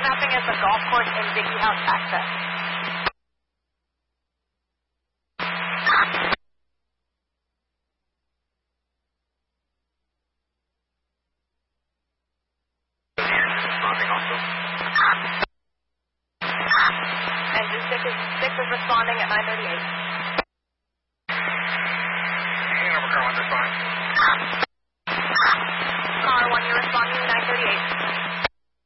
mapping as the golf course and Dickey House access. Engine 6 is responding at 9:38. Hanover car 1 responding.